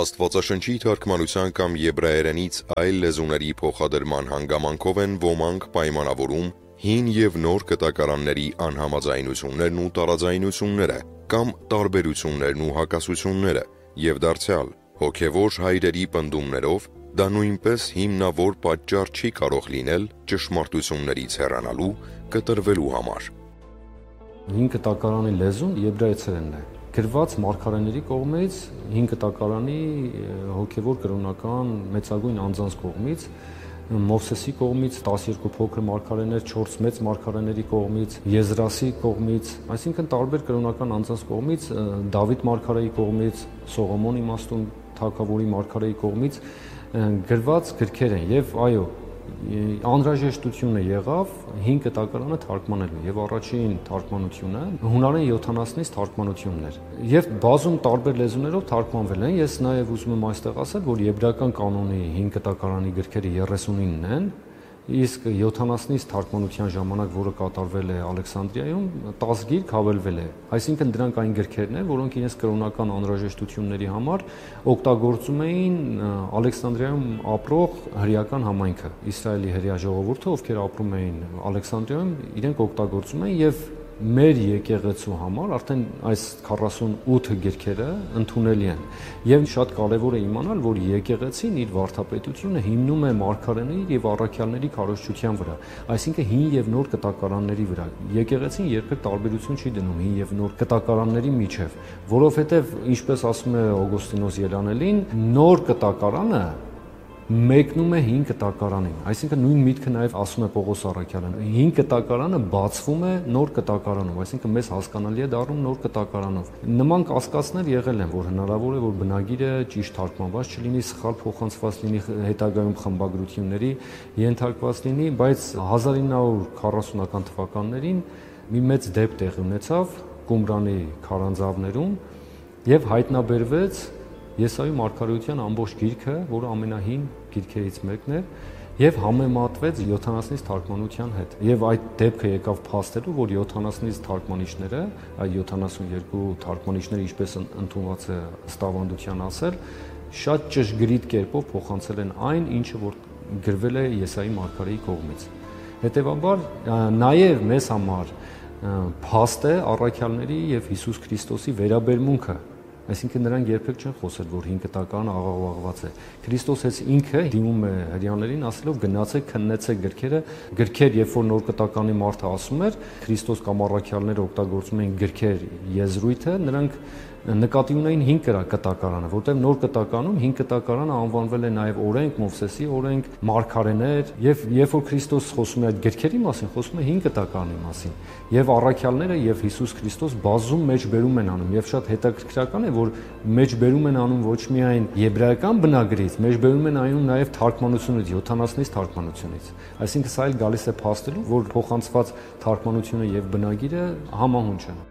Աստվածաշնչի թարգմանության կամ եբրայերենից այլ լեզուների փոխադրման հանգամանքով են ոմանք պայմանավորում հին և նոր կտակարանների անհամաձայնություններն ու տարաձայնությունները կամ տարբերություններն ու հակասությունները և դարձյալ հոգևոր հայրերի պնդումներով դա նույնպես հիմնավոր պատճառ չի կարող լինել ճշմարտություններից հեռանալու, կտրվելու համար։ Հին կտակարանի լեզուն եբրայերենն է։ Գրված մարգարեների կողմից, հին կտակարանի հոգևոր կրոնական մեծագույն անձանց կողմից, Մովսեսի կողմից, 12 փոքր մարգարեներ, 4 մեծ մարգարեների կողմից, Եզրասի կողմից, այսինքն տարբեր կրոնական անձանց կողմից, Դավիթ մարգարեի կողմից, Սողոմոն իմաստուն թագավորի մարգարեի կողմից գրված գրքեր են եւ այո, անհրաժեշտությունը եղավ հին կտակարանը թարգմանելու եւ առաջին թարգմանությունը հունարեն 70-ից թարգմանությունն էր եւ բազում տարբեր լեզուներով թարգմանվել են։ Ես նաեւ ուզում եմ այստեղ ասել, որ եբրայական կանոնի հին կտակարանի գրքերը 39-ն են, իսկ 70-ից թարգմանության ժամանակ, որը կատարվել է Ալեքսանդրիայում, 10 գիրք հավելվել է։ Այսինքն դրանք այն գրքերն են, որոնք իրենց կրոնական անհրաժեշտությունների համար օգտագործում էին Ալեքսանդրիայում ապրող հրեական համայնքը, Իսրայելի հրեա ժողովուրդը, ովքեր ապրում էին Ալեքսանդրիայում, իրենք օգտագործում էին եւ մեր եկեղեցու համար արդեն այս 48 գրքերը ընդունելի են եւ շատ կարեւոր է իմանալ, որ եկեղեցին իր վարդապետությունը հիմնում է մարգարեների եւ առաքյալների քարոզչության վրա, այսինքն հին եւ նոր կտակարանների վրա։ Եկեղեցին երբեք տարբերություն չի դնում հին եւ նոր կտակարանների միջև, որովհետեւ ինչպես ասում է Օգոստինոս Երանելին, նոր կտակարանը մեկնում է հին կտակարանին, այսինքն նույն միտքը նաև ասում է Պողոս առաքյալը, հին կտակարանը բացվում է նոր կտակարանով, այսինքն մեզ հասկանալի է դառնում նոր կտակարանով։ Նման կասկածներ եղել են, որ հնարավոր է, որ բնագիրը ճիշտ թարգմանված չլինի, սխալ փոխանցված լինի, հետագայում խմբագրությունների ենթարկված լինի, բայց 1940-ական թվականներին մի մեծ դեպք տեղի ունեցավ Կումրանի քարանձավներում եւ հայտնաբերվեց Եսայի մարգարեության ամբողջ գիրքը, որը ամենահին գիրքերից մեկն է, եւ համեմատվեց 70-ից թարգմանության հետ։ Եվ այդ դեպքը եկավ փաստելու, որ 70-ից թարգմանիչները, այդ 72 թարգմանիչները, ինչպես ընդունված է ստավանդության ասել, շատ ճշգրիտ կերպով փոխանցել են այն, ինչը որ գրվել է Եսայի մարգարեի կողմից։ Հետևաբար նաեւ մեզ համար փաստ է առաքյալների եւ Հիսուս Քրիստոսի վերաբերմունքը, այսինքն նրանք երբեք չեն խոսել, որ հին կտակարանը աղաղաղված է։ Քրիստոս հենց ինքը դիմում է հրեաներին ասելով գնացեք քննեցեք գրքերը, գրքեր, երբ որ նոր կտակարանի մարդը ասում էր, Քրիստոս կամ առաքյալները օգտագործում էին գրքեր եզրույթը, նրանք նկատի ունեին հին կտակարանը, որտեղ նոր կտակարանում հին կտակարանը անվանվել է նաև օրենք, Մովսեսի օրենք, մարգարեներ, եւ երբ որ Քրիստոս խոսում է այդ գրքերի մասին, խոսում է հին կտակարանի մասին։ Եվ առաքյալները եւ Հիսուս Քրիստոս բազում մեջբերում են անում, եւ շատ հետաքրքրական է, որ մեջբերում են անում ոչ միայն եբրայական բնագրից, մեջբերում են անում նաև թարգմանությունից, 70-ից թարգմանությունից։ Այսինքն սա էլ գալիս է փաստելու, որ փոխանցված թարգմանությունը եւ բնագիրը համահունչ են։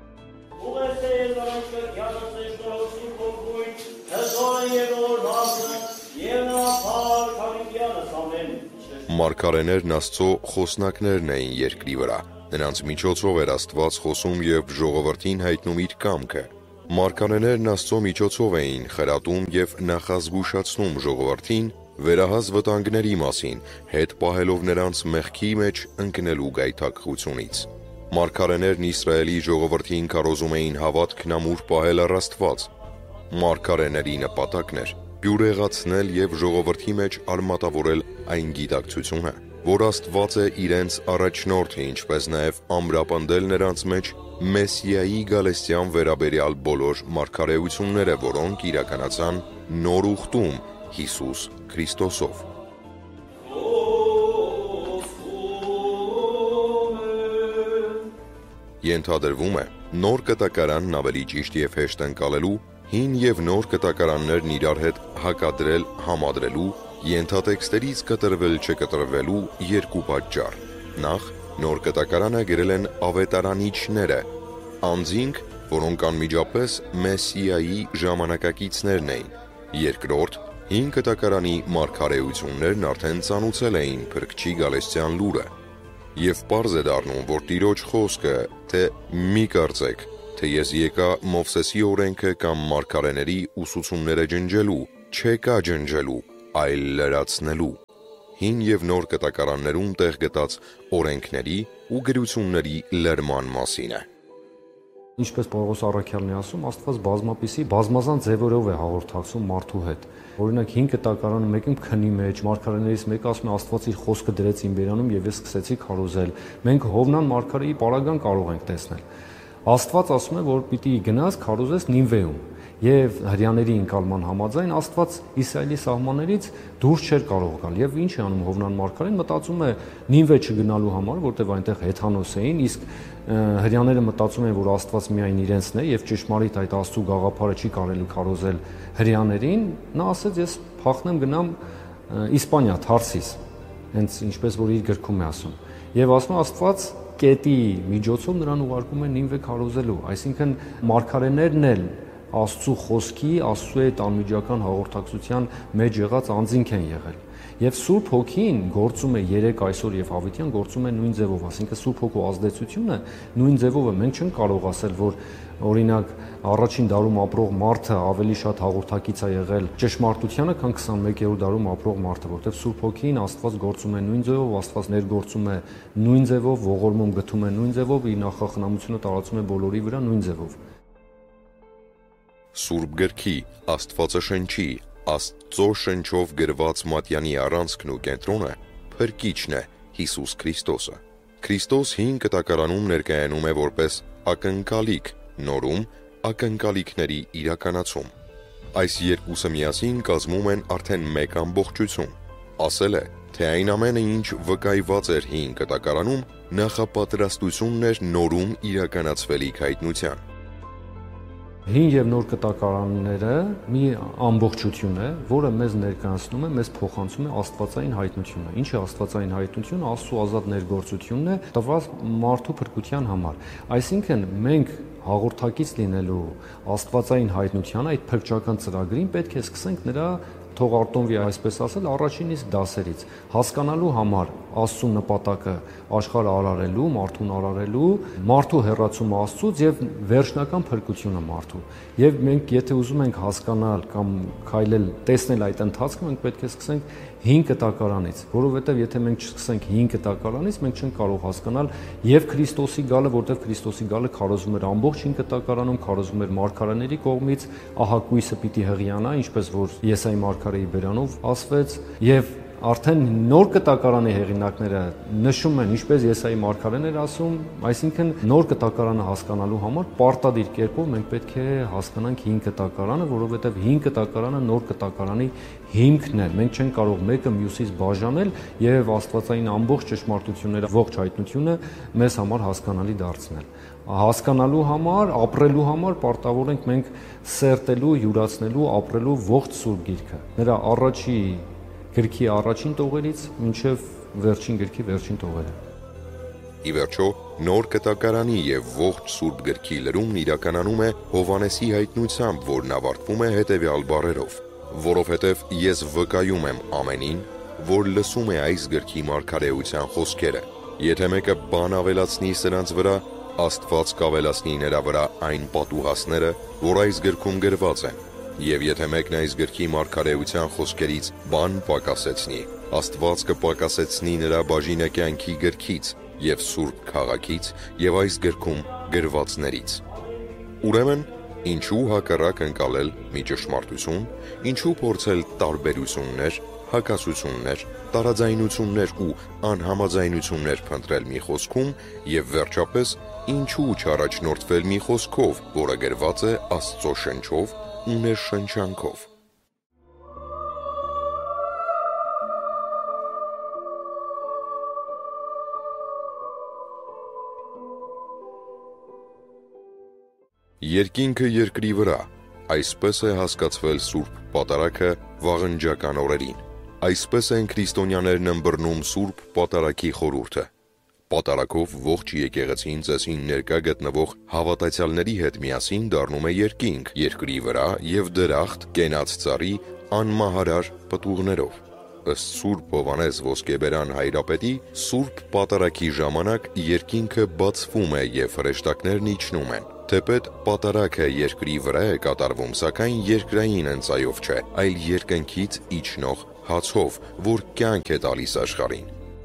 Մարգարեներն Աստծո խոսնակներն էին երկրի վրա, նրանց միջոցով էր Աստված խոսում եւ ժողովրդին հայտնում իր կամքը։ Մարգարեներն Աստծո միջոցով էին խրատում եւ նախազգուշացնում ժողովրդին վերահաս վտանգների մասին, հետ պահելով նրանց մեղքի մեջ ընկնելու գայթակղությունից։ Մարգարեներն Իսրայելի ժողովրդին քարոզում էին հավատքն ամուր պահել առ Աստված։ Մարգարեների նպատակն էր բյուրեղացնել եւ ժողովրդի մեջ արմատավորել այն գիտակցությունը, որ Աստված է իրենց առաջնորդը, ինչպես նաև ամրապնդել նրանց մեջ Մեսիայի գալստյան վերաբերյալ բոլոր մարգարեությունները, որոնք իրականացան նոր ուխտում Հիսուս Քրիստոսով։ Ենթադրվում է, նոր կտակարանն ավելի ճիշտ եւ հեշտ ընկալելու, հին եւ նոր կտակարաններն իրար հետ հակադրել, համադրելու, ենթատեքստերից կտրվել չկտրվելու երկու պատճառ։ Նախ, նոր կտակարանը գրել են ավետարանիչները, անձինք, որոնք անմիջապես Մեսիայի ժամանակակիցներն էին։ Երկրորդ, հին կտակարանի մարգարեություններն արդեն ծանուցել էին Փրկչի գալստյան լուրը։ Եվ պարզ է դառնում, որ Տիրոջ խոսքը, թե մի կարծեք, թե ես եկա Մովսեսի օրենքը կամ մարգարեների ուսուցումները ջնջելու, չեկա ջնջելու, այլ լրացնելու։ Հին եւ նոր կտակարաններում տեղ գտած օրենքների ու գրությունների լրման մասին է։ Ինչպես Պողոս Առաքյալն է ասում, Աստված բազմապիսի բազմազան ձևերով է հաղորդակցում մարդու հետ։ Օրինակ 5 կտակարանը մեկում քնի մեջ, մարգարեներից մեկը ասում է Աստված իր խոսքը դրեց իմ բերանում եւ ես սկսեցի քարոզել։ Մենք Հովնան մարգարեի պարագան կարող ենք տեսնել։ Աստված ասում է, որ պիտի գնաս քարոզես Նինվեում։ Եվ հрьяաների ընկալման համաձայն Աստված Իսրայելի սահմաններից դուրս չէր կարող գալ։ Եվ ինչ է անում Հովնան մարգարեն, մտածում է Նինվե չգնալու համար, որտեղ այնտեղ հեթանոս էին, իսկ հрьяաները մտածում են, որ Աստված միայն իրենցն է եւ ճշմարիտ այդ Աստծո գաղափարը չի կարելի քարոզել հрьяաներին, նա ասեց ես փախնեմ գնամ Իսպանիա, Թարսիս, հենց ինչպես որ իր գրքում է ասում։ Եվ ասում Աստված կետի միջոցով նրան ուղարկում է Նինվե քարոզելու, այսինքն մարգարեներն էլ Աստծո խոսքի, Աստծո այդ անմիջական հաղորդակցության մեջ եղած անձինք են եղել։ Եվ Սուրբ Հոգին գործում է 3 այսօր եւ հավիտյան գործում է նույն ձևով, ասինքն Սուրբ Հոգու ազդեցությունը նույն ձևով է։ Մենք չենք կարող ասել, որ օրինակ առաջին դարում ապրող մարդը ավելի շատ հաղորդակից է եղել ճշմարտությանը, քան 21-րդ դարում ապրող մարդը, որտեղ Սուրբ Հոգին Աստված գործում է նույն ձևով, Աստված ներգործում է նույն ձևով, ողորմում գտում է նույն ձևով, իր նախախնամությունը տարածում է բոլորի վրա նույն ձևով։ Սուրբ գրքի, Աստվածաշնչի, Աստծո շնչով գրված մատյանի առանցքն ու կենտրոնը Փրկիչն է Հիսուս Քրիստոսը։ Քրիստոս հին կտակարանում ներկայանում է որպես ակնկալիք, նորում ակնկալիքների իրականացում։ Այս երկուսը միասին կազմում են արդեն մեկ ամբողջություն։ Ասել է, թե այն ամենը, ինչ վկայված էր հին կտակարանում, նախապատրաստությունն էր նորում իրականացվելիք հայտնության։ Հին եւ նոր կտակարանները մի ամբողջություն է, որը մեզ ներկայացնում է, մեզ փոխանցում է աստվածային հայտնությունը։ Ինչ է աստվածային հայտնությունը? Աստծո ազատ ներգործությունն է տված մարդու փրկության համար։ Այսինքն մենք հաղորդակից լինելու աստվածային հայտնության այդ փրկչական ծրագրին պետք է սկսենք նրա թող արտոնվի այսպես ասել առաջին իսկ դասերից հասկանալու համար Աստծո նպատակը աշխարհը արարելու, մարդուն արարելու, մարդու հեռացումը Աստծուց եւ վերջնական փրկությունը մարդու։ Եվ մենք եթե ուզում ենք հասկանալ կամ քայլել, տեսնել այդ ընթացքը, մենք պետք է սկսենք 5 կտակարանից, որովհետեւ եթե մենք չսկսենք 5 կտակարանից, մենք չենք կարող հասկանալ եւ Քրիստոսի գալը, որտեղ Քրիստոսի գալը քարոզվում էր ամբողջ 5 կտակարանում, քարոզվում էր մարգարեների կողմից, ահա կույսը պիտի հղիանա, ինչպես որ Եսայի մարգարեի բերանով ասվեց, եւ արդեն նոր կտակարանի հեղինակները նշում են, ինչպես Եսայի մարգարեն էր ասում, այսինքն նոր կտակարանը հասկանալու համար պարտադիր կերպով մենք պետք է հասկանանք 5 կտակարանը, որովհետև 5 կտակարանը նոր կտակարանի հիմքն է։ Մենք չենք կարող մեկը մյուսից բաժանել եւ աստվածային ամբողջ ճշմարտությունները, ողջ հայտնությունը մեզ համար հասկանալի դարձնել։ Հասկանալու համար, ապրելու համար պարտավոր ենք մենք սերտելու, յուրացնելու, ապրելու ողջ Սուրբ Գիրքը։ Նրա առաջի գրքի առաջին տողերից մինչև վերջին գրքի վերջին տողերը։ Ի վերջո, նոր կտակարանի եւ ողջ Սուրբ գրքի լրումն իրականանում է Հովհաննեսի հայտնությամբ, որն ավարտվում է հետեւյալ բառերով. որովհետև ես վկայում եմ ամենին, որ լսում է այս գրքի մարգարեության խոսքերը։ Եթե մեկը բան ավելացնի սրանց վրա, Աստված կավելացնի նրա վրա այն պատուհասները, որ այս գրքում գրված են։ Եվ եթե մեկն այս գրքի մարգարեության խոսքերից բան պակասեցնի, Աստված կպակասեցնի նրա բաժինը կյանքի գրքից եւ սուրբ քաղաքից եւ այս գրքում գրվածներից։ Ուրեմն, ինչու հակառակ ընկալել մի ճշմարտություն, ինչու փորձել տարբերություններ, հակասություններ, տարաձայնություններ ու անհամաձայնություններ փնտրել մի խոսքում եւ վերջապես ինչու չառաջնորդվել մի խոսքով, որը գրված է Աստծո շնչով ու ներշնչանքով։ Երկինքը երկրի վրա, այսպես է հասկացվել Սուրբ Պատարագը վաղնջական օրերին։ Այսպես են քրիստոնյաներն ըմբռնում Սուրբ Պատարագի խորհուրդը։ Պատարագով ողջ եկեղեցին ծեսին ներկա գտնվող հավատացյալների հետ միասին դառնում է երկինք, երկրի վրա եւ դրախտ կենաց ծառի անմահարար պտուղներով։ Ըստ Սուրբ Հովհաննես Ոսկեբերան հայրապետի, Սուրբ Պատարագի ժամանակ երկինքը բացվում է եւ հրեշտակներն իջնում են, Թեպետ պատարագը երկրի վրա է կատարվում, սակայն երկրային ընծայով չէ, այլ երկնքից իջնող հացով, որ կյանք է տալիս աշխարհին։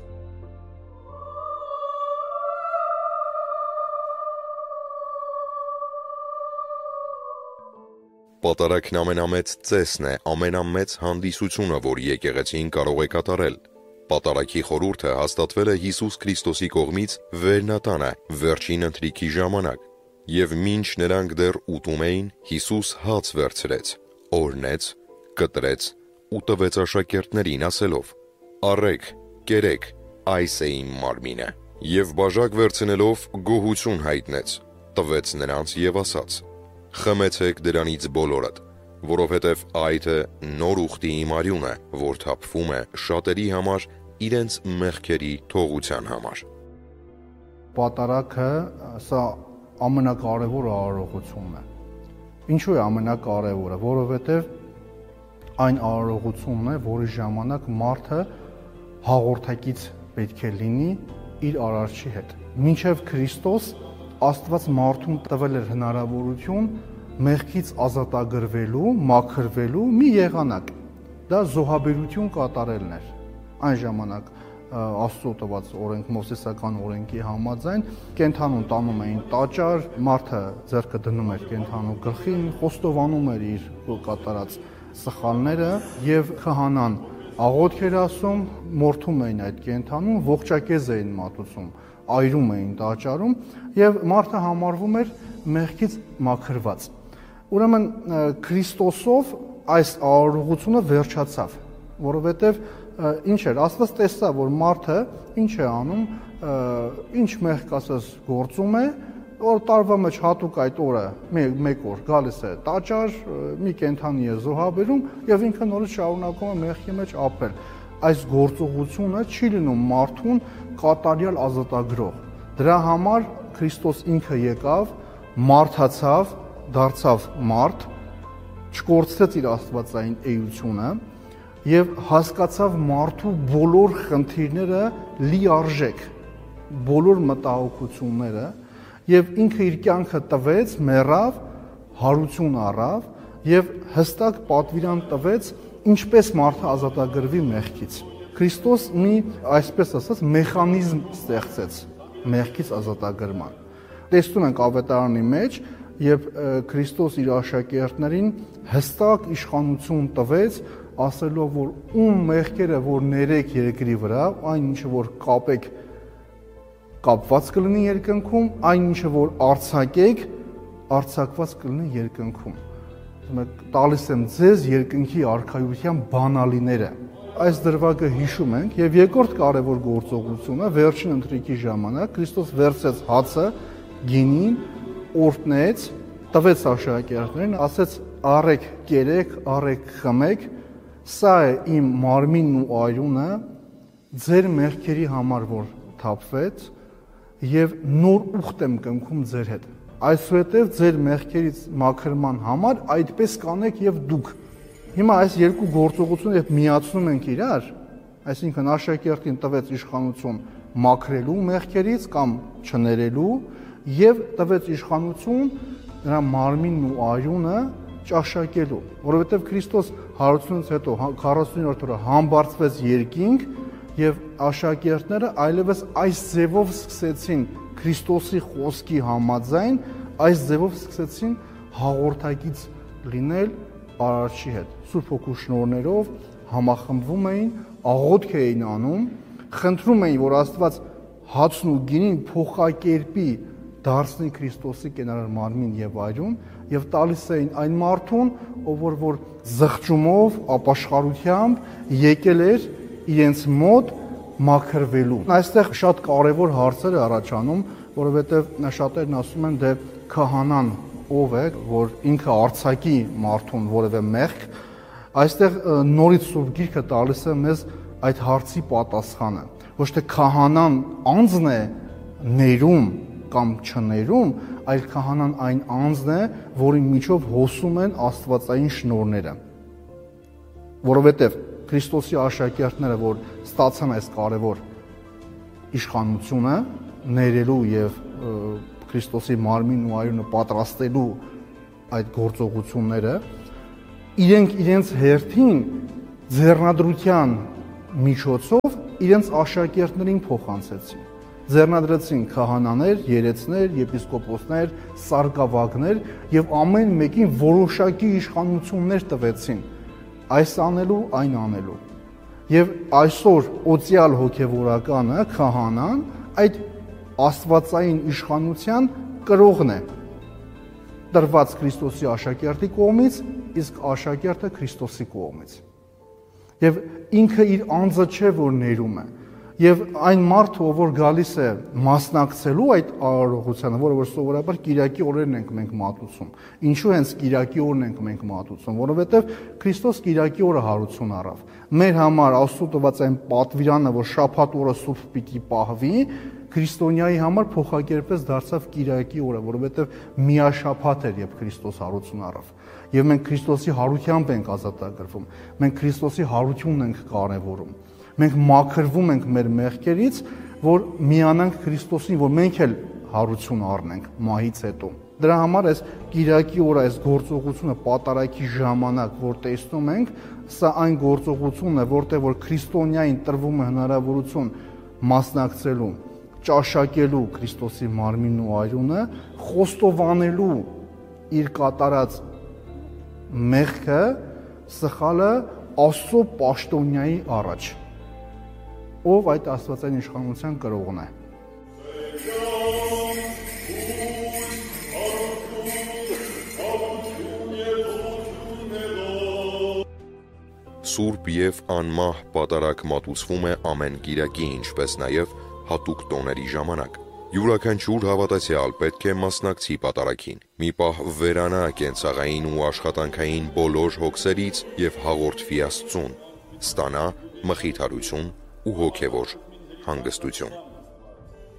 Պատարագն ամենամեծ ծեսն է, ամենամեծ հանդիսությունը, որ եկեղեցին կարող է կատարել։ Պատարագի խորհուրդը հաստատվել է Հիսուս Քրիստոսի կողմից վերնատանը վերջին ընթրիքի ժամանակ, եւ մինչ նրանք դեռ ուտում էին, Հիսուս հաց վերցրեց, օրհնեց, կտրեց ու տվեց աշակերտներին ասելով. «Առեք, կերեք, այս է իմ մարմինը», եւ բաժակ վերցնելով գոհություն հայտնեց, տվեց նրանց եւ ասաց. «Խմեցեք դրանից բոլորդ, որովհետև այդ է նոր ուխտի իմ արյունը, որ թափվում է շատերի համար իրենց մեղքերի թողության համար»։ Պատարագը սա ամենակարևոր արարողությունն է։ Ինչու է ամենակարևորը, որովհետև այն արարողությունն է, որի ժամանակ մարդը հաղորդակից պետք է լինի իր արարչի հետ։ Մինչև Քրիստոս Աստված մարդուն տվել էր հնարավորություն մեղքից ազատագրվելու, մաքրվելու մի եղանակ։ Դա զոհաբերություն կատարելն էր։ Այն ժամանակ Աստծո տված օրենք, Մովսեսական օրենքի համաձայն կենդանուն տանում էին տաճար, մարդը ձեռքը դնում էր կենդանու գլխին, խոստովանում էր իր կատարած սխալները եւ քահանան աղոթք էր ասում, մորթում էին այդ կենդանուն, ողջակեզ էին մատուցում, այրում էին տաճարում եւ մարդը համարվում էր մեղքից մաքրված։ Ուրեմն Քրիստոսով այս արարողությունը վերջացավ, որովհետեւ ինչ էր, Աստված տեսավ, որ մարդը ինչ է անում, ինչ մեղք ասես գործում է, որ տարվա մեջ հատուկ այդ օրը մեկ օր գալիս է տաճար, մի կենդանի է զոհաբերում եւ ինքը նորից շարունակում է մեղքի մեջ ապրել։ Այս գործողությունը չի լինում մարդուն կատարյալ ազատագրող։ Դրա համար Քրիստոս ինքը եկավ, մարդացավ, դարձավ մարդ, չկորցրեց իր աստվածային էությունը եւ հասկացավ մարդու բոլոր խնդիրները լիարժեք, բոլոր մտահոգությունները եւ ինքը իր կյանքը տվեց, մեռավ, հարություն առավ եւ հստակ պատվիրան տվեց, ինչպես մարդը ազատագրվի մեղքից։ Քրիստոս մի, այսպես ասած, մեխանիզմ ստեղծեց մեղքից ազատագրման։ Տեսնում ենք Ավետարանի մեջ, երբ Քրիստոս իր աշակերտներին հստակ իշխանություն տվեց, ասելով, որ ում մեղքերը որ ներեք երկրի վրա, այն ինչը որ կապեք կապված կլինի երկնքում, այն ինչը որ արձակեք, արձակված կլինի երկնքում։ Տալիս եմ ձեզ երկնքի արքայության բանալիները։ Այս դրվագը հիշում ենք եւ երկրորդ կարևոր գործողությունը վերջին ընթրիքի ժամանակ Քրիստոս վերցրեց հացը, գինին, օրհնեց, տվեց աշակերտներին, ասեց. «Առեք, կերեք, առեք, խմեք, սա է իմ մարմինն ու արյունը, ձեր մեղքերի համար որ թափվեց եւ նոր ուխտ եմ կնքում ձեր հետ։ Այսուհետև ձեր մեղքերից մաքրման համար այդպես կանեք եւ դուք»։ Հիմա այս երկու գործողությունը երբ միացնում ենք իրար, այսինքն աշակերտին տվեց իշխանություն մաքրելու մեղքերից կամ չներելու եւ տվեց իշխանություն նրա մարմինն ու արյունը ճաշակելու, որովհետեւ Քրիստոս հարությունից հետո 40-րդ օրը համբարձվեց երկինք եւ աշակերտները այլևս այս ձևով սկսեցին Քրիստոսի խոսքի համաձայն, այս ձևով սկսեցին հաղորդակից լինել արարչի հետ։ Սուրբ Հոգու շնորհներով համախմբվում էին, աղոթք էին անում, խնդրում էին, որ Աստված հացն ու գինին փոխակերպի դարձնի Քրիստոսի կենարար մարմին եւ արյուն եւ տալիս էին այն մարդուն, ով որ զղջումով, ապաշխարությամբ եկել էր իրենց մոտ մաքրվելու։ Այստեղ շատ կարևոր հարցեր է առաջանում, որովհետեւ շատերն ասում են դե քահանան ով է, որ ինքը արձակի մարդուն որևէ մեղք։ Այստեղ նորից Սուրբ Գիրքը տալիս է մեզ այդ հարցի պատասխանը։ Ոչ թե քահանան անձն է ներում կամ չներում, այլ քահանան այն անձն է, որի միջով հոսում են աստվածային շնորհները։ Որովհետև Քրիստոսի աշակերտները, որ ստացան այս կարևոր իշխանությունը ներելու եւ Քրիստոսի մարմինն ու արյունը պատրաստելու այդ գործողությունները իրենք իրենց հերթին ձեռնադրության միջոցով իրենց աշակերտներին փոխանցեցին։ Ձեռնադրեցին քահանաներ, երեցներ, եպիսկոպոսներ, սարգսավագներ եւ ամեն մեկին որոշակի իշխանություններ տվեցին այս անելու, այն անելու։ Եվ այսօր օծյալ հոգևորականը, քահանան այդ աստվածային իշխանության կրողն է տրված Քրիստոսի աշակերտի կողմից, իսկ աշակերտը Քրիստոսի կողմից։ Եվ ինքը իր անձը չէ, որ ներում է։ Եվ այն մարդը, որ գալիս է մասնակցելու այդ արարողությանը, որը որ սովորաբար Կիրակի օրերն ենք մենք մատուցում։ Ինչու հենց Կիրակի օրն ենք մենք մատուցում, որովհետև Քրիստոս Կիրակի օրը հարություն առավ։ Մեր համար Աստծո տված այն պատվիրանը, որ շաբաթ օրը սուրբ պիտի պահվի, քրիստոնյայի համար փոխակերպեց դարձավ Կիրակի օրը, որովհետև միաշաբաթ էր, երբ Քրիստոս հարություն առավ։ Եվ մենք Քրիստոսի հարությամբ ենք ազատագրվում։ Մենք Քրիստոսի հարությունն ենք կարևորում։ Մենք մաքրվում ենք մեր մեղքերից, որ միանանք Քրիստոսին, որ մենք էլ հարություն առնենք մահից հետո։ Դրա համար այս Կիրակի օրը այս գործողությունը պատարագի ժամանակ, որ տեսնում ենք, սա այն գործողությունն է, որտեղ որ քրիստոնյային տրվում է հնարավորություն մասնակցելու, ճաշակելու Քրիստոսի մարմինն ու արյունը, խոստովանելու իր կատարած մեղքը, սխալը Աստծո պաշտոնյայի առաջ, ով այդ աստվածային իշխանության կրողն է։ Սուրբ եւ անմահ պատարագ մատուցվում է ամեն Կիրակի, ինչպես նաեւ հատուկ տոների ժամանակ։ Յուրաքանչյուր հավատացյալ պետք է մասնակցի պատարագին, մի պահ վերանա կենցաղային ու աշխատանքային բոլոր հոգսերից եւ հաղորդվի Աստծուն, ստանա մխիթարություն ու հոգևոր հանգստություն։